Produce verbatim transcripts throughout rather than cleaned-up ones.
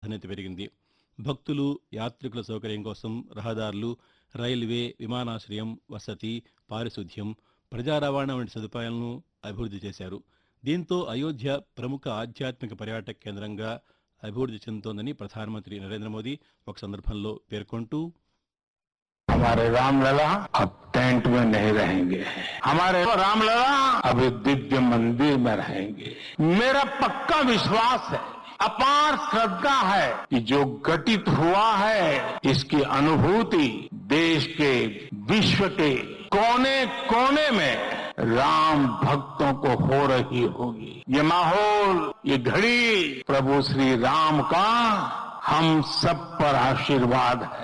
ప్రాధాన్యత పెరిగింది. భక్తులు, యాత్రికుల సౌకర్యం కోసం రహదారులు, రైల్వే, విమానాశ్రయం, వసతి, పారిశుద్ధ్యం, ప్రజా రవాణా వంటి సదుపాయాలను అభివృద్ధి చేశారు. దీంతో అయోధ్య ప్రముఖ ఆధ్యాత్మిక పర్యాటక కేంద్రంగా అభివృద్ధి చెందుతోందని ప్రధానమంత్రి నరేంద్ర మోదీ ఒక సందర్భంలో పేర్కొంటూ हमारे रामलला अब टेंट में नहीं रहेंगे, हमारे रामलला अब एक दिव्य मंदिर में रहेंगे। मेरा पक्का विश्वास है, अपार श्रद्धा है कि जो घटित हुआ है इसकी अनुभूति देश के, विश्व के कोने कोने में राम भक्तों को हो रही होगी। ये माहौल, ये घड़ी प्रभु श्री राम का हम सब पर आशीर्वाद है।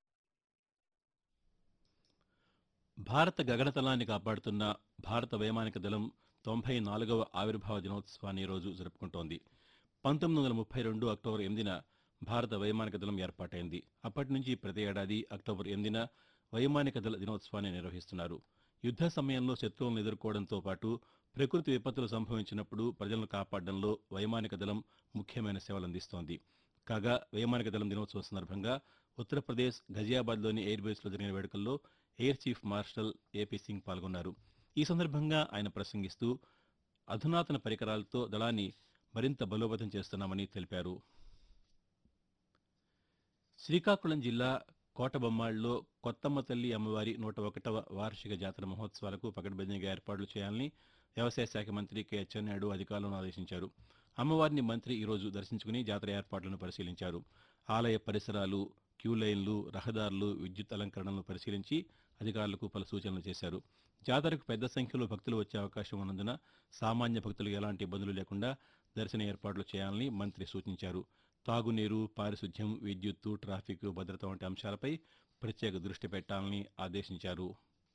భారత గగనతలాన్ని కాపాడుతున్న భారత వైమానిక దళం తొంభై నాలుగవ ఆవిర్భావ దినోత్సవాన్ని ఈ రోజు జరుపుకుంటోంది. పంతొమ్మిది వందల ముప్పై రెండు అక్టోబర్ ఎనిమిదిన భారత వైమానిక దళం ఏర్పాటైంది. అప్పటి నుంచి ప్రతి ఏడాది అక్టోబర్ ఎనిమిదిన వైమానిక దళ దినోత్సవాన్ని నిర్వహిస్తున్నారు. యుద్ధ సమయంలో శత్రువులను ఎదుర్కోవడంతో పాటు ప్రకృతి విపత్తులు సంభవించినప్పుడు ప్రజలను కాపాడడంలో వైమానిక దళం ముఖ్యమైన సేవలందిస్తోంది. కాగా వైమానిక దళం దినోత్సవం సందర్భంగా ఉత్తరప్రదేశ్ ఘజియాబాద్లోని ఎయిర్ బేస్లో జరిగిన వేడుకల్లో air chief marshal AP Singh పాల్గొన్నారు. ఈ సందర్భంగా ఆయన ప్రసంగిస్తూ అధునాతన పరికరాలతో దళాన్ని మరింత బలోపేతం చేస్తున్నామని తెలిపారు. శ్రీకాకుళం జిల్లా కోటబొమ్మాళ్లో కొత్తమ్మ తల్లి అమ్మవారి నూట ఒకటవ వార్షిక జాతర మహోత్సవాలకు పకడ్బందీగా ఏర్పాట్లు చేయాలని వ్యవసాయ శాఖ మంత్రి కె అచ్చెన్నాయుడు అధికారులను ఆదేశించారు. అమ్మవారిని మంత్రి ఈరోజు దర్శించుకుని జాతర ఏర్పాట్లను పరిశీలించారు. ఆలయ పరిసరాలు, క్యూలైన్లు, రహదారులు, విద్యుత్ అలంకరణలను పరిశీలించి అధికారులకు పలు సూచనలు చేశారు. జాతరకు పెద్ద సంఖ్యలో భక్తులు వచ్చే అవకాశం ఉన్నందున సామాన్య భక్తులకు ఎలాంటి ఇబ్బందులు లేకుండా దర్శన ఏర్పాట్లు చేయాలని మంత్రి సూచించారు. తాగునీరు, పారిశుద్ధ్యం, విద్యుత్తు, ట్రాఫిక్ భద్రత వంటి అంశాలపై ప్రత్యేక దృష్టి పెట్టాలని ఆదేశించారు.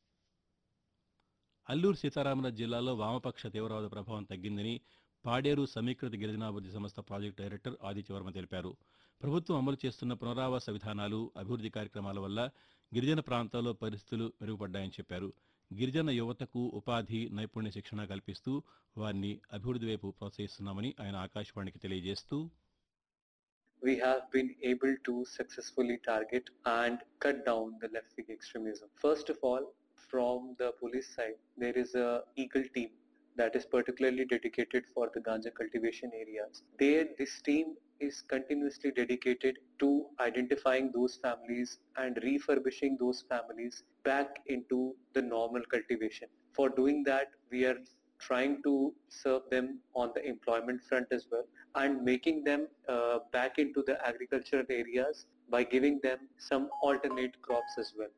అల్లూరు సీతారామరాజు జిల్లాలో వామపక్ష తీవ్రవాద ప్రభావం తగ్గిందని పాడేరు సమీకృత గిరిజనాభివృద్ధి సంస్థ ప్రాజెక్టు డైరెక్టర్ ఆదిత్యవర్మ తెలిపారు. ప్రభుత్వం అమలు చేస్తున్న పునరావాస విధానాలు, అభివృద్ధి కార్యక్రమాల వల్ల గిరిజన ప్రాంతాల్లో పరిస్థితులు మెరుగుపడ్డాయని చెప్పారు. గిరిజన యువతకు ఉపాధి, నైపుణ్య శిక్షణ కల్పిస్తూ వారిని అభివృద్ధి వైపు ప్రోత్సహిస్తున్నామని ఆయన ఆకాశవాణికి తెలియజేస్తూ we have been able to successfully target and cut down the left-wing extremism. First of all, from the police side, there is a Eagle team that is particularly dedicated for the ganja cultivation areas. There, this team is continuously dedicated to identifying those families and refurbishing those families back into the normal cultivation. For doing that, we are trying to serve them on the employment front as well and making them uh, back into the agricultural areas by giving them some alternate crops as well.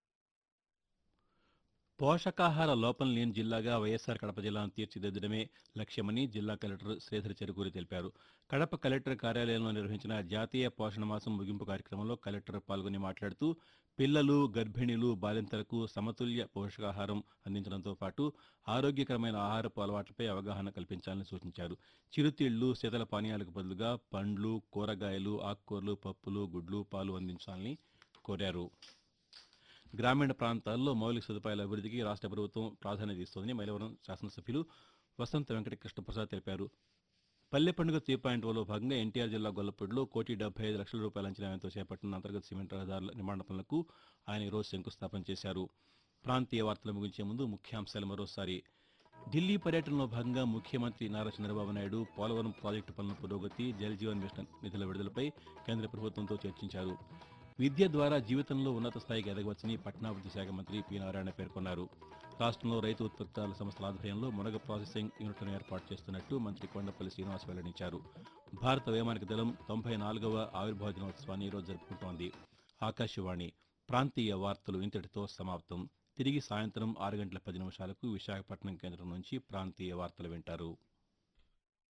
పోషకాహార లోపం లేని జిల్లాగా వైఎస్ఆర్ కడప జిల్లాను తీర్చిదిద్దడమే లక్ష్యమని జిల్లా collector Sridhar Cherukuri తెలిపారు. Kadapa collector కార్యాలయంలో నిర్వహించిన జాతీయ పోషణ మాసం ముగింపు కార్యక్రమంలో కలెక్టర్ పాల్గొని మాట్లాడుతూ పిల్లలు, గర్భిణీలు, బాలింతలకు సమతుల్య పోషకాహారం అందించడంతో పాటు ఆరోగ్యకరమైన ఆహారపు అలవాట్లపై అవగాహన కల్పించాలని సూచించారు. చిరుతిళ్లు, శీతల పానీయాలకు బదులుగా పండ్లు, కూరగాయలు, ఆకుకూరలు, పప్పులు, గుడ్లు, పాలు అందించాలని కోరారు. గ్రామీణ ప్రాంతాల్లో మౌలిక సదుపాయాల అభివృద్ధికి రాష్ట్ర ప్రభుత్వం ప్రాధాన్యత ఇస్తోందని మైలవరం శాసనసభ్యులు వసంత వెంకట కృష్ణప్రసాద్ తెలిపారు. పల్లె పండుగ త్రీ పాయింట్ ఓలో భాగంగా ఎన్టీఆర్ జిల్లా గొల్లపూడిలో కోటి డెబ్బై ఐదు లక్షల రూపాయల అంచనా వ్యయంతో చేపట్టిన అంతర్గత సిమెంట్ రహదారుల నిర్మాణ పనులకు ఆయన ఈరోజు శంకుస్థాపన చేశారు. ప్రాంతీయ వార్తలు ముగించే ముందు ముఖ్యాంశాలు మరోసారి. ఢిల్లీ పర్యటనలో భాగంగా ముఖ్యమంత్రి నారా చంద్రబాబు నాయుడు పోలవరం ప్రాజెక్టు పనుల పురోగతి, జల్ జీవన్ మిషన్ నిధుల విడుదలపై కేంద్ర ప్రభుత్వంతో చర్చించారు. విద్య ద్వారా జీవితంలో ఉన్నత స్థాయికి ఎదగవచ్చని పట్టణాభివృద్ధి శాఖ మంత్రి పి నారాయణ పేర్కొన్నారు. రాష్ట్రంలో రైతు ఉత్పత్తుల సంస్థల ఆధ్వర్యంలో మునగ ప్రాసెసింగ్ యూనిట్లను ఏర్పాటు చేస్తున్నట్టు మంత్రి కొండపల్లి శ్రీనివాస్ వెల్లడించారు. భారత వైమానిక దళం తొంభై నాలుగవ ఆవిర్భావ దినోత్సవాన్ని ఈరోజు జరుపుకుంటోంది. ఆకాశవాణి ప్రాంతీయ వార్తలు ఇంతటితో సమాప్తం. తిరిగి సాయంత్రం ఆరు గంటల పది నిమిషాలకు విశాఖపట్నం కేంద్రం నుంచి ప్రాంతీయ వార్తలు వింటారు.